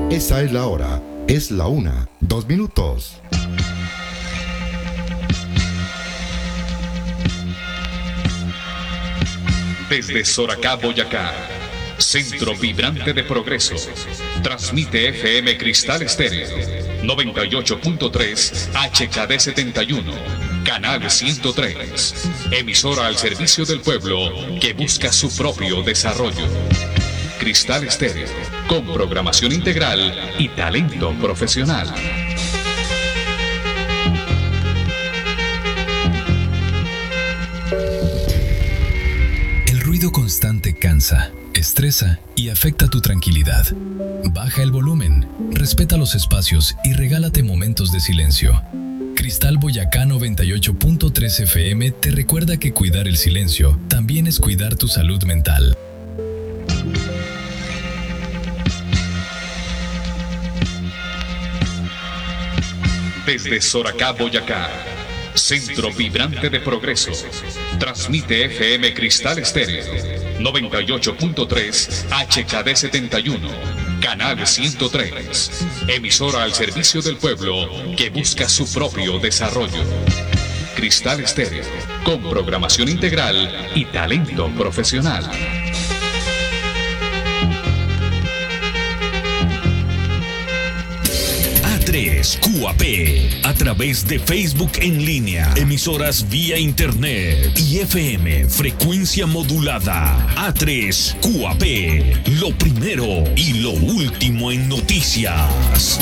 Esa es la hora. Es la 1:02. Desde Soracá, Boyacá, centro vibrante de progreso, transmite FM Cristal Estéreo, 98.3 HKD 71, canal 103, emisora al servicio del pueblo que busca su propio desarrollo. Cristal Estéreo, con programación integral y talento profesional. El ruido constante cansa, estresa y afecta tu tranquilidad. Baja el volumen, respeta los espacios y regálate momentos de silencio. Cristal Boyacá 98.3 FM te recuerda que cuidar el silencio también es cuidar tu salud mental. Desde Soracá, Boyacá, centro vibrante de progreso, transmite FM Cristal Estéreo, 98.3 HKD 71, canal 103, emisora al servicio del pueblo que busca su propio desarrollo. Cristal Estéreo, con programación integral y talento profesional. A3QAP, a través de Facebook en línea, emisoras vía internet y FM, frecuencia modulada. A3QAP, lo primero y lo último en noticias.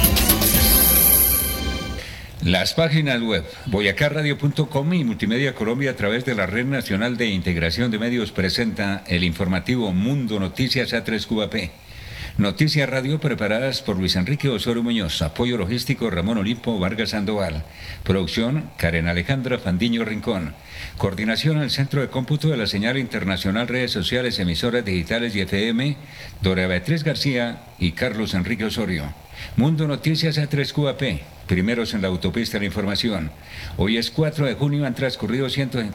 Las páginas web boyacarradio.com y Multimedia Colombia a través de la Red Nacional de Integración de Medios presenta el informativo Mundo Noticias A3QAP. Noticias Radio preparadas por Luis Enrique Osorio Muñoz. Apoyo logístico Ramón Olimpo Vargas Sandoval. Producción Karen Alejandra Fandiño Rincón. Coordinación al Centro de Cómputo de la Señal Internacional, Redes Sociales, Emisoras Digitales y FM, Dora Beatriz García y Carlos Enrique Osorio. Mundo Noticias A3QAP, primeros en la autopista de la información. Hoy es 4 de junio, han transcurrido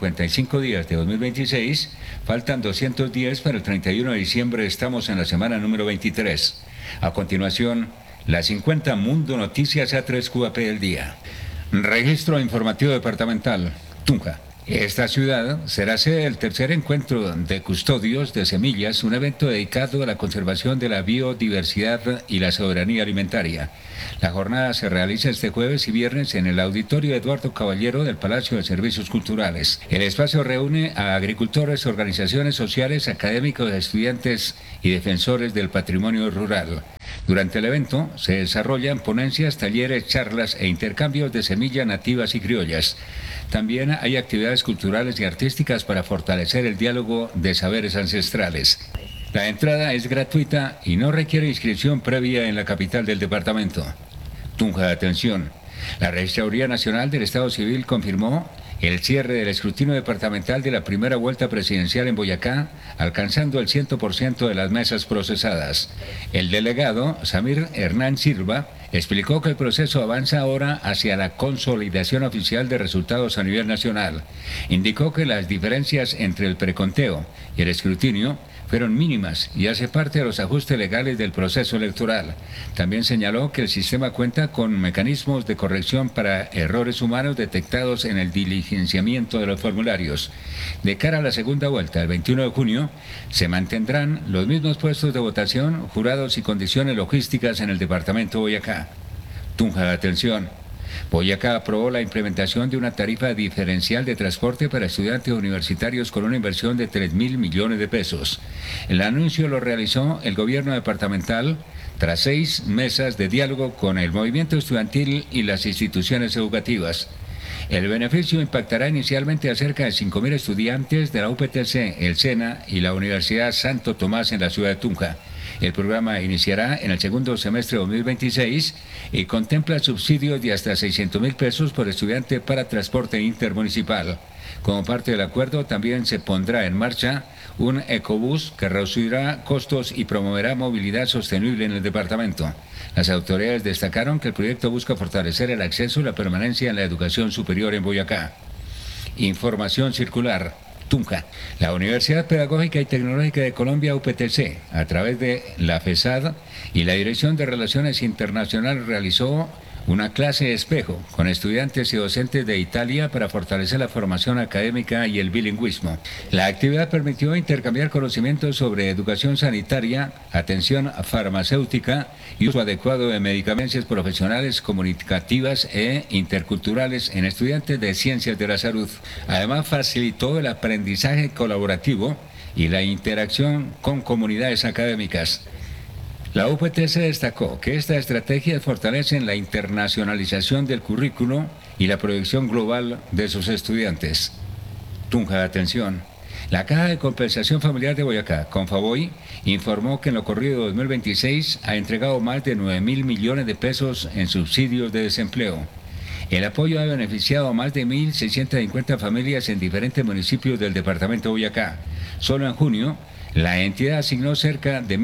155 días de 2026, faltan 210 para el 31 de diciembre, estamos en la semana número 23. A continuación, las 50 Mundo Noticias A3QAP del día. Registro informativo departamental, Tunja. Esta ciudad será sede del tercer encuentro de custodios de semillas, un evento dedicado a la conservación de la biodiversidad y la soberanía alimentaria. La jornada se realiza este jueves y viernes en el Auditorio Eduardo Caballero del Palacio de Servicios Culturales. El espacio reúne a agricultores, organizaciones sociales, académicos, estudiantes y defensores del patrimonio rural. Durante el evento se desarrollan ponencias, talleres, charlas e intercambios de semillas nativas y criollas. También hay actividades culturales y artísticas para fortalecer el diálogo de saberes ancestrales. La entrada es gratuita y no requiere inscripción previa en la capital del departamento. Tunja, atención. La Registraduría Nacional del Estado Civil confirmó el cierre del escrutinio departamental de la primera vuelta presidencial en Boyacá, alcanzando el 100% de las mesas procesadas. El delegado, Samir Hernán Silva, explicó que el proceso avanza ahora hacia la consolidación oficial de resultados a nivel nacional. Indicó que las diferencias entre el preconteo y el escrutinio fueron mínimas y hace parte de los ajustes legales del proceso electoral. También señaló que el sistema cuenta con mecanismos de corrección para errores humanos detectados en el diligenciamiento de los formularios. De cara a la segunda vuelta, el 21 de junio, se mantendrán los mismos puestos de votación, jurados y condiciones logísticas en el departamento de Boyacá. Tunja, atención. Boyacá aprobó la implementación de una tarifa diferencial de transporte para estudiantes universitarios con una inversión de 3.000 millones de pesos. El anuncio lo realizó el gobierno departamental tras 6 mesas de diálogo con el movimiento estudiantil y las instituciones educativas. El beneficio impactará inicialmente a cerca de 5.000 estudiantes de la UPTC, el SENA y la Universidad Santo Tomás en la ciudad de Tunja. El programa iniciará en el segundo semestre de 2026 y contempla subsidios de hasta 600.000 pesos por estudiante para transporte intermunicipal. Como parte del acuerdo, también se pondrá en marcha un ecobús que reducirá costos y promoverá movilidad sostenible en el departamento. Las autoridades destacaron que el proyecto busca fortalecer el acceso y la permanencia en la educación superior en Boyacá. Información circular. Tunja. La Universidad Pedagógica y Tecnológica de Colombia, UPTC, a través de la FESAD y la Dirección de Relaciones Internacionales, realizó una clase espejo con estudiantes y docentes de Italia para fortalecer la formación académica y el bilingüismo. La actividad permitió intercambiar conocimientos sobre educación sanitaria, atención farmacéutica y uso adecuado de medicamentos profesionales, comunicativas e interculturales en estudiantes de ciencias de la salud. Además, facilitó el aprendizaje colaborativo y la interacción con comunidades académicas. La UPTC destacó que esta estrategia fortalece la internacionalización del currículo y la proyección global de sus estudiantes. Tunja, atención. La Caja de Compensación Familiar de Boyacá, Confavoy, informó que en lo corrido 2026 ha entregado más de 9.000 millones de pesos en subsidios de desempleo. El apoyo ha beneficiado a más de 1.650 familias en diferentes municipios del departamento de Boyacá. Solo en junio, la entidad asignó cerca de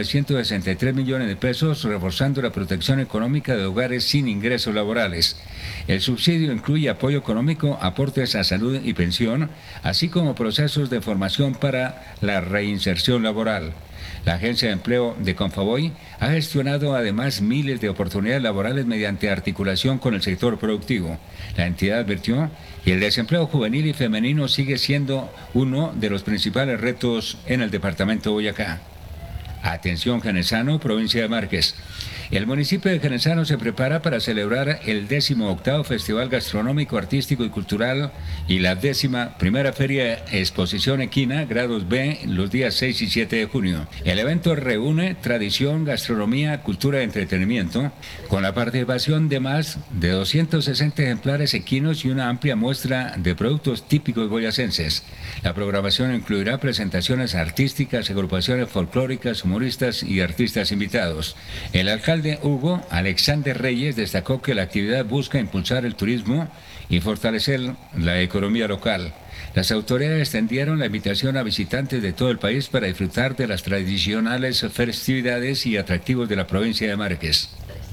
1.963 millones de pesos, reforzando la protección económica de hogares sin ingresos laborales. El subsidio incluye apoyo económico, aportes a salud y pensión, así como procesos de formación para la reinserción laboral. La Agencia de Empleo de Confavoy ha gestionado además miles de oportunidades laborales mediante articulación con el sector productivo. La entidad advirtió que el desempleo juvenil y femenino sigue siendo uno de los principales retos en el departamento de Boyacá. Atención, Genesano, provincia de Márquez. El municipio de Genesano se prepara para celebrar el 18º Festival Gastronómico, Artístico y Cultural y la 11ª Feria Exposición Equina, grados B, los días 6 y 7 de junio. El evento reúne tradición, gastronomía, cultura y entretenimiento, con la participación de más de 260 ejemplares equinos y una amplia muestra de productos típicos boyacenses. La programación incluirá presentaciones artísticas, agrupaciones folclóricas, humoristas y artistas invitados. El alcalde Hugo Alexander Reyes destacó que la actividad busca impulsar el turismo y fortalecer la economía local. Las autoridades extendieron la invitación a visitantes de todo el país para disfrutar de las tradicionales festividades y atractivos de la provincia de Márquez.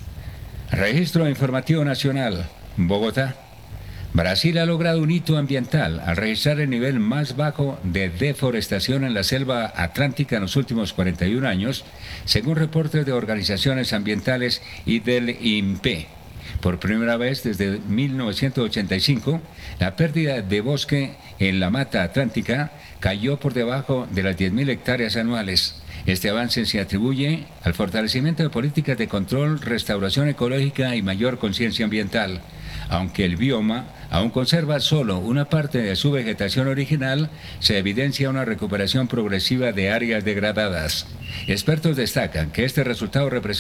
Registro Informativo Nacional, Bogotá. Brasil ha logrado un hito ambiental al registrar el nivel más bajo de deforestación en la selva atlántica en los últimos 41 años, según reportes de organizaciones ambientales y del INPE. Por primera vez desde 1985, la pérdida de bosque en la mata atlántica cayó por debajo de las 10.000 hectáreas anuales. Este avance se atribuye al fortalecimiento de políticas de control, restauración ecológica y mayor conciencia ambiental. Aunque el bioma aún conserva solo una parte de su vegetación original, se evidencia una recuperación progresiva de áreas degradadas. Expertos destacan que este resultado representa